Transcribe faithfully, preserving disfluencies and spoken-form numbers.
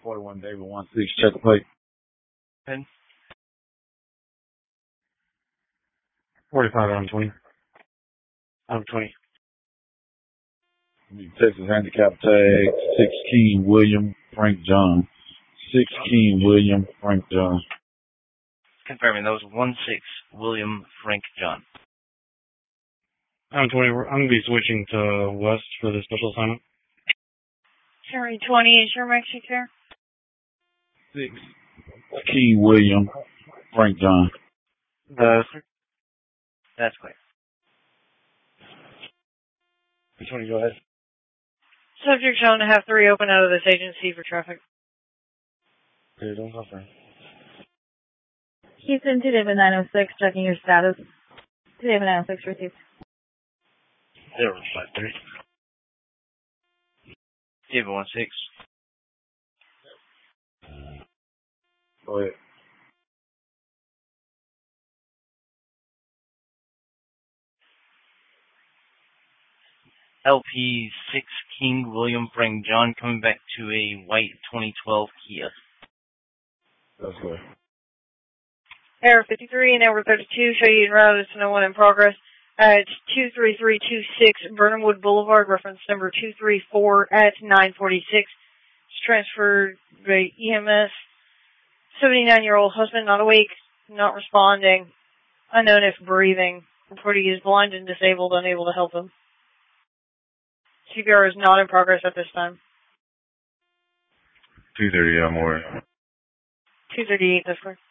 forty-one David one six, check the plate. Pen. forty-five out of twenty. Out of twenty. Texas handicap tag, six King William Frank John. six King William Frank John. Confirming, that was one six William Frank John. Out of twenty, I'm going to be switching to West for the special assignment. Cherry twenty, is your Mexican there? six King William Frank John. Uh, That's clear. twenty, go ahead. Subject shown to have three open out of this agency for traffic. Okay, don't suffer. Houston to David nine oh six, checking your status. To David nine oh six received. Zero five three. David one six. Go ahead. L P six King William Frank John coming back to a white twenty twelve Kia. That's good. Error fifty-three and Error thirty-two show you en route to no one in progress at two three three two six Burnhamwood Boulevard, reference number two three four at nine forty-six. It's transferred by E M S. seventy-nine-year-old husband not awake, not responding, unknown if breathing. Reporting he is blind and disabled, unable to help him. C P R is not in progress at this time. two thirty, I'm aware. two thirty-eight, that's correct.